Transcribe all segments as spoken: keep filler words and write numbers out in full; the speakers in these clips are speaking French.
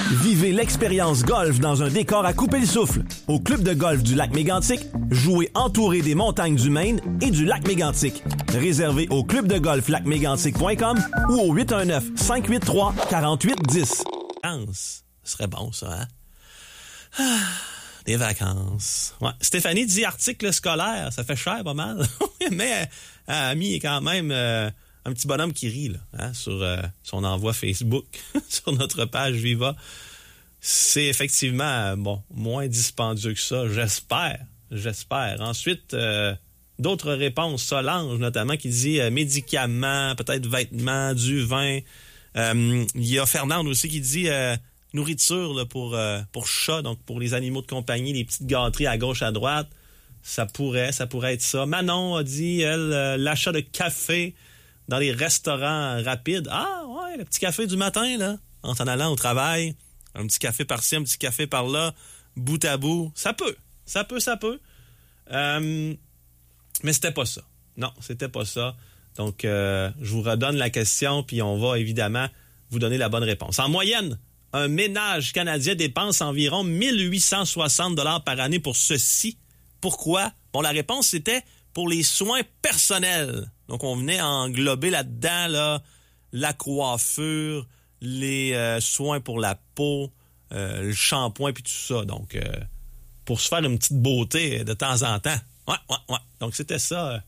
Vivez l'expérience golf dans un décor à couper le souffle. Au club de golf du lac Mégantic, jouez entouré des montagnes du Maine et du lac Mégantic. Réservé au club de golf lac mégantic point com ou au huit un neuf, cinq huit trois, quatre huit un zéro. Ce serait bon, ça, hein? Ah, des vacances. Ouais. Stéphanie dit article scolaire, ça fait cher pas mal. Mais elle a mis quand même euh, un petit bonhomme qui rit là, hein, sur euh, son envoi Facebook, sur notre page Viva. C'est effectivement euh, bon moins dispendieux que ça, j'espère. J'espère. Ensuite, euh, d'autres réponses. Solange, notamment, qui dit euh, médicaments, peut-être vêtements, du vin. Euh, il y a Fernande aussi qui dit euh, nourriture là, pour, euh, pour chats, donc pour les animaux de compagnie, les petites gâteries à gauche, à droite. Ça pourrait, ça pourrait être ça. Manon a dit, elle, euh, l'achat de café dans les restaurants rapides. Ah, ouais, le petit café du matin, là, en s'en allant au travail. Un petit café par-ci, un petit café par-là, bout à bout. Ça peut, ça peut, ça peut. Euh, mais c'était pas ça. Non, c'était pas ça. Donc, euh, je vous redonne la question, puis on va évidemment vous donner la bonne réponse. En moyenne, un ménage canadien dépense environ mille huit cent soixante dollars par année pour ceci. Pourquoi? Bon, la réponse, c'était pour les soins personnels. Donc, on venait englober là-dedans là, la coiffure, les euh, soins pour la peau, euh, le shampoing, puis tout ça. Donc, euh, pour se faire une petite beauté de temps en temps. Ouais, ouais, ouais. Donc, c'était ça... Euh...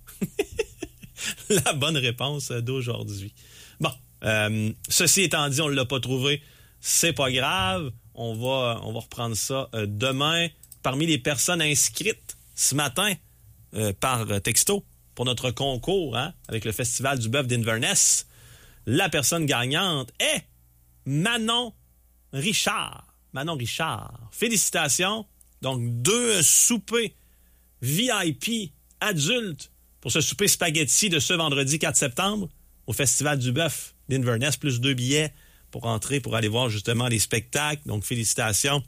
la bonne réponse d'aujourd'hui. Bon, euh, ceci étant dit, on ne l'a pas trouvé. C'est pas grave. On va, on va reprendre ça euh, demain. Parmi les personnes inscrites ce matin euh, par texto pour notre concours hein, avec le Festival du bœuf d'Inverness, la personne gagnante est Manon Richard. Manon Richard. Félicitations. Donc, deux soupers V I P adultes pour ce souper spaghetti de ce vendredi quatre septembre au Festival du bœuf d'Inverness, plus deux billets pour entrer, pour aller voir justement les spectacles. Donc, félicitations.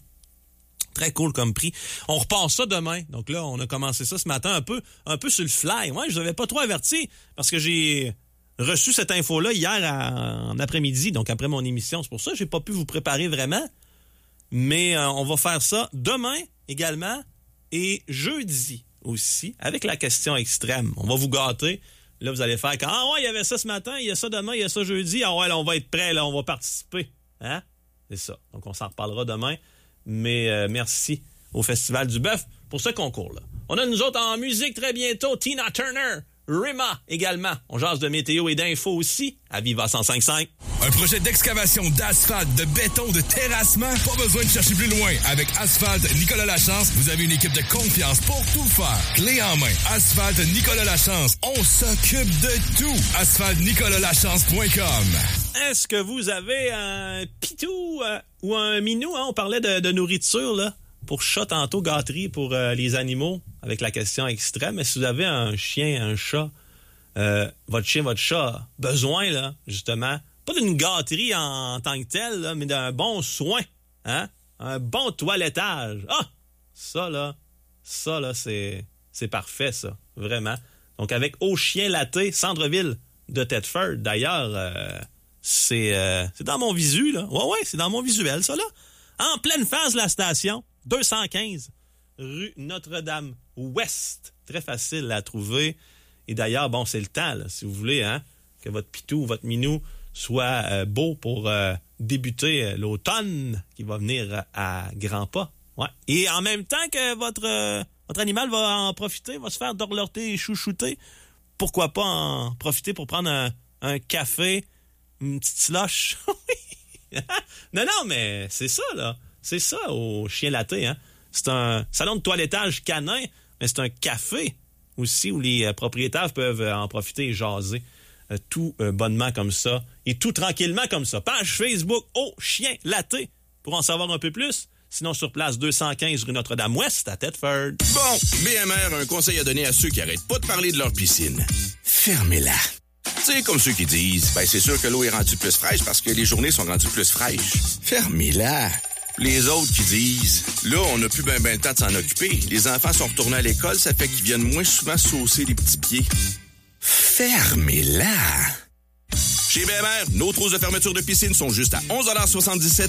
Très cool comme prix. On repart ça demain. Donc là, on a commencé ça ce matin un peu, un peu sur le fly. Ouais, je vous avais pas trop averti parce que j'ai reçu cette info-là hier à, en après-midi, donc après mon émission. C'est pour ça que j'ai pas pu vous préparer vraiment. Mais euh, on va faire ça demain également et jeudi aussi, avec la question extrême. On va vous gâter. Là, vous allez faire quand ah ouais, il y avait ça ce matin, il y a ça demain, il y a ça jeudi. Ah ouais, là, on va être prêt, là, on va participer. Hein? C'est ça. Donc, on s'en reparlera demain. Mais euh, merci au Festival du bœuf pour ce concours-là. On a nous autres en musique très bientôt. Tina Turner, Rima également. On jase de météo et d'infos aussi à Viva cent cinq cinq. Un projet d'excavation, d'asphalte, de béton, de terrassement. Pas besoin de chercher plus loin. Avec Asphalte Nicolas Lachance, vous avez une équipe de confiance pour tout faire. Clé en main. Asphalte Nicolas Lachance. On s'occupe de tout. asphalte nicolas lachance point com. Est-ce que vous avez un pitou euh, ou un minou? Hein? On parlait de, de nourriture, là. Pour chat, tantôt, gâterie pour euh, les animaux, avec la question extrême. Mais si vous avez un chien, un chat, euh, votre chien, votre chat, besoin, là, justement, pas d'une gâterie en, en tant que telle, là, mais d'un bon soin, hein? Un bon toilettage. Ah! Ça, là, ça, là, c'est, c'est parfait, ça. Vraiment. Donc, avec Au Chien Laté, centre-ville de Thetford. D'ailleurs, euh, c'est, euh, c'est dans mon visu, là. Ouais, ouais, c'est dans mon visuel, ça, là. En pleine face de la station. deux cent quinze rue Notre-Dame-Ouest. Très facile à trouver. Et d'ailleurs, bon, c'est le temps, là, si vous voulez, hein, que votre pitou ou votre minou soit euh, beau pour euh, débuter euh, l'automne qui va venir à grands pas. Ouais. Et en même temps que votre, euh, votre animal va en profiter, va se faire dorloter et chouchouter, pourquoi pas en profiter pour prendre un, un café, une petite slush? non, non, mais c'est ça, là. C'est ça, au Chien Laté, hein. C'est un salon de toilettage canin, mais c'est un café aussi où les euh, propriétaires peuvent euh, en profiter et jaser euh, tout euh, bonnement comme ça et tout tranquillement comme ça. Page Facebook Au Chien Laté pour en savoir un peu plus. Sinon, sur place, deux cent quinze rue Notre-Dame-Ouest à Thetford. Bon, B M R a un conseil à donner à ceux qui arrêtent pas de parler de leur piscine. Fermez-la. Tu sais, comme ceux qui disent, ben c'est sûr que l'eau est rendue plus fraîche parce que les journées sont rendues plus fraîches. Fermez-la. Les autres qui disent, là, on n'a plus ben ben le temps de s'en occuper. Les enfants sont retournés à l'école, ça fait qu'ils viennent moins souvent saucer les petits pieds. Fermez-la. Chez B M R, nos trousses de fermeture de piscine sont juste à onze dollars soixante-dix-sept